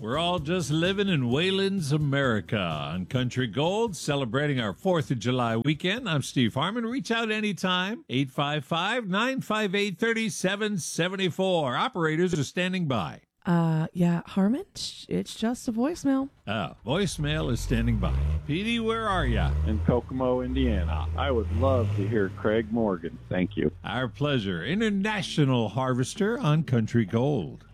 We're all just living in Wayland's America on Country Gold, celebrating our 4th of July weekend. I'm Steve Harmon. Reach out anytime, 855-958-3774. Operators are standing by. Yeah, Harmon, it's just a voicemail. Voicemail is standing by. Petey, where are ya? In Kokomo, Indiana. I would love to hear Craig Morgan. Thank you. Our pleasure. International Harvester on Country Gold.